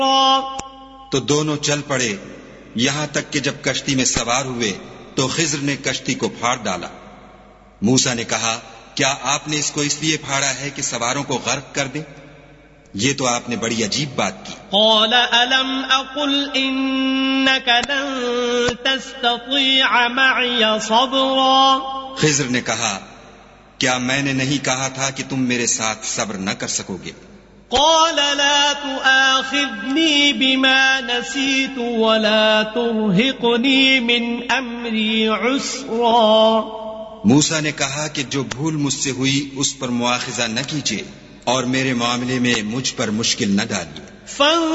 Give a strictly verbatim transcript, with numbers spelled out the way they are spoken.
तो दोनों चल पड़े, यहां तक कि जब कश्ती में सवार हुए तो खिज्र ने कश्ती को फाड़ डाला। मूसा ने कहा, क्या आपने इसको इसलिए फाड़ा है कि सवारों को गर्क कर दे? ये तो आपने बड़ी अजीब बात की। क़ाल अलम अक़ुल इन्नक लन तस्ततीअ मअय सबरा। खिज्र ने कहा, क्या मैंने नहीं कहा था कि तुम मेरे साथ सब्र न कर सकोगे? क़ाल ला तुआखिज़नी बिमा नसीतु वला तुरहिक़नी मिन अम्री उस्रा। मूसा ने कहा कि जो भूल मुझसे हुई उस पर मुआखिजा न कीजिए और मेरे मामले में मुझ पर मुश्किल न डालिए।